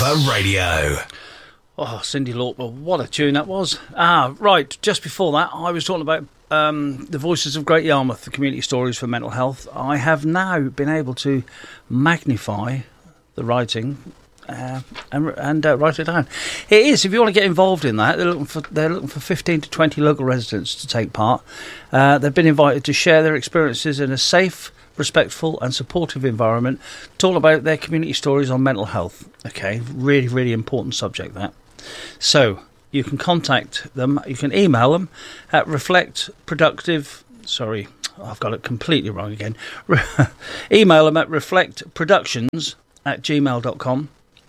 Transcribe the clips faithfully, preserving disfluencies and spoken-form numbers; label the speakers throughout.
Speaker 1: Lauper Radio.
Speaker 2: Oh, Cyndi Lauper, what a tune that was. Ah, right, just before that, I was talking about um, the Voices of Great Yarmouth, the community stories for mental health. I have now been able to magnify the writing uh, and, and uh, write it down. It is, if you want to get involved in that, they're looking for, they're looking for fifteen to twenty local residents to take part. Uh, they've been invited to share their experiences in a safe, respectful and supportive environment, talk about their community stories on mental health. Okay, really, really important subject that. So you can contact them, you can email them at reflect productive, sorry, I've got it completely wrong again. Email them at reflectproductions at gmail dot com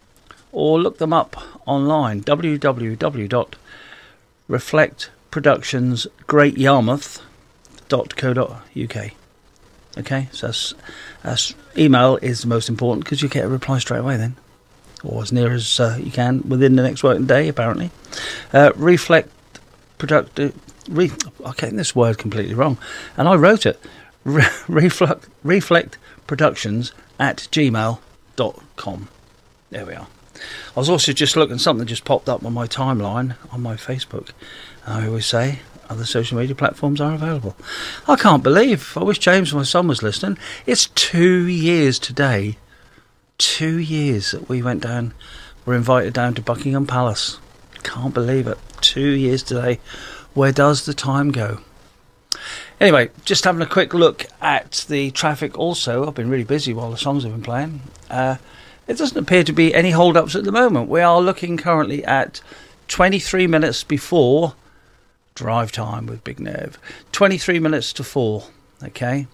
Speaker 2: or look them up online, w w w dot reflect productions great yarmouth dot co dot u k. Okay, so that's, that's email is the most important because you get a reply straight away then, or as near as uh, you can within the next working day, apparently. Uh, reflect productive. Re, I'm getting this word completely wrong, and I wrote it. Re, reflect reflect productions at gmail dot com. There we are. I was also just looking, something just popped up on my timeline on my Facebook. I always say other social media platforms are available. I can't believe, I wish James, my son, was listening. It's two years today. Two years that we went down, were invited down to Buckingham Palace. Can't believe it. Two years today. Where does the time go? Anyway, just having a quick look at the traffic also. I've been really busy while the songs have been playing. Uh, it doesn't appear to be any hold-ups at the moment. We are looking currently at twenty-three minutes before drive time with Big Nerve. twenty-three minutes to four. Okay.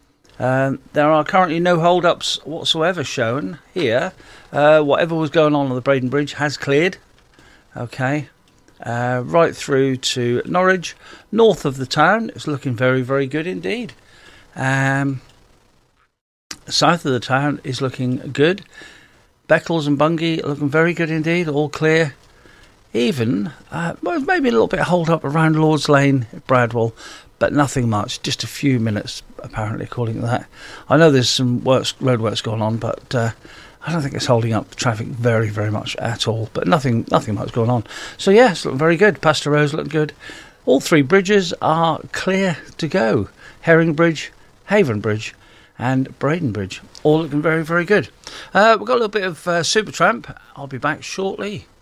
Speaker 2: Um, there are currently no hold-ups whatsoever shown here. Uh, whatever was going on on the Braden Bridge has cleared. Okay. Uh, right through to Norwich. North of the town, it's looking very, very good indeed. Um, south of the town is looking good. Beccles and Bungay looking very good indeed. All clear. Even, uh, well, maybe a little bit hold up around Lord's Lane, Bradwell, but nothing much. Just a few minutes, apparently, according to that. I know there's some works, road works going on, but uh, I don't think it's holding up the traffic very, very much at all. But nothing, nothing much going on. So yeah, it's looking very good. Pastor Rose looking good. All three bridges are clear to go. Herring Bridge, Haven Bridge, and Braden Bridge, all looking very, very good. Uh, we've got a little bit of uh, Supertramp. I'll be back shortly.